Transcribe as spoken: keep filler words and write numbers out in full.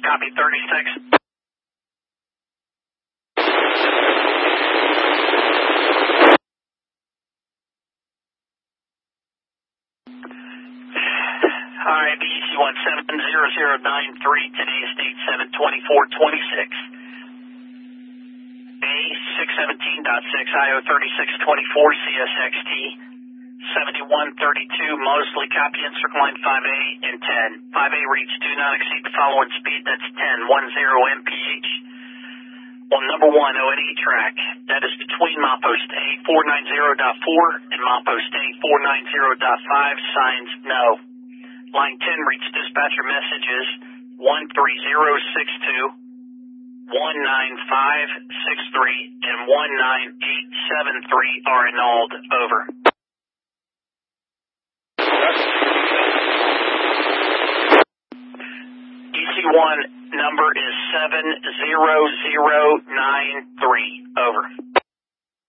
Copy thirty-six. All right, B E C one seven zero zero nine three, today's date seven twenty-four twenty-six. A six seventeen point six I O thirty-six twenty-four C S X T seventy-one thirty-two Mosley, copy in circle line five A and ten. five A reads do not exceed the following speed, that's ten, ten M P H on number one O N E track. That is between milepost A four ninety point four and milepost A four ninety point five, signs no. Line ten reads dispatcher messages one three zero six two, one nine five six three, and one nine eight seven three are annulled. Over. E C one number is seven zero zero nine three. Over.